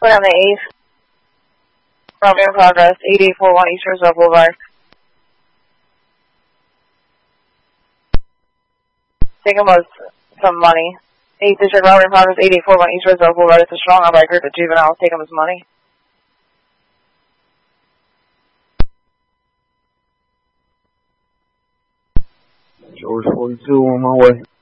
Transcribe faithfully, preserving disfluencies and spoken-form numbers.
Put on the eighth. Robbery in progress. eight eight four one East Roosevelt Boulevard. Take him with some money. eighth District Robbery in progress. eight eight four one East Roosevelt Boulevard. It's a strong arm by a group of juveniles. Take him with money. George forty-two on my way.